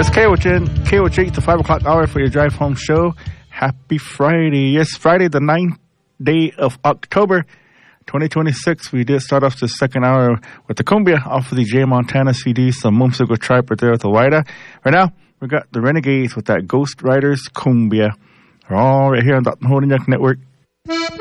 It's KOJ, the 5 o'clock hour for your drive home show. Happy Friday. Yes, Friday, the 9th day of October, 2026. We did start off the second hour with the cumbia off of the J Montana CD, some Mumsugo Tribe right there with the Waida. Right now, we got the Renegades with that Ghost Riders cumbia. We're all right here on the Holding Network.